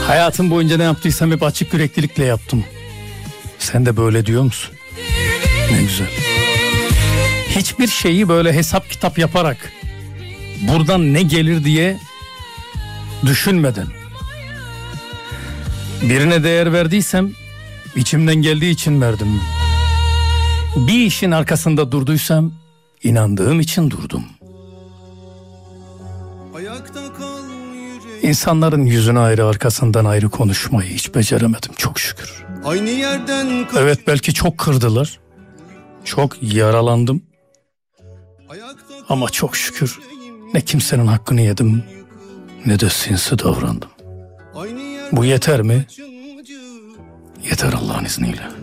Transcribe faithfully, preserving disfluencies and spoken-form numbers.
Hayatım boyunca ne yaptıysam hep açık yüreklilikle yaptım. Sen de böyle diyor musun? Ne güzel. Hiçbir şeyi böyle hesap kitap yaparak buradan ne gelir diye düşünmeden, birine değer verdiysem içimden geldiği için verdim. Bir işin arkasında durduysam inandığım için durdum. İnsanların yüzüne ayrı, arkasından ayrı konuşmayı hiç beceremedim çok şükür. Aynı yerden kaç... Evet, belki çok kırdılar. Çok yaralandım. Ama çok şükür ne kimsenin hakkını yedim ne de sinsi davrandım. Bu yeter mi? Yeter Allah'ın izniyle.